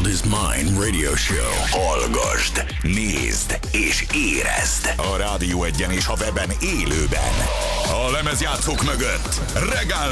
is Mine Radio Show. Hallgasd, nézd és érezd. A Rádió Egyen és a weben élőben. A lemezjátszók mögött Regál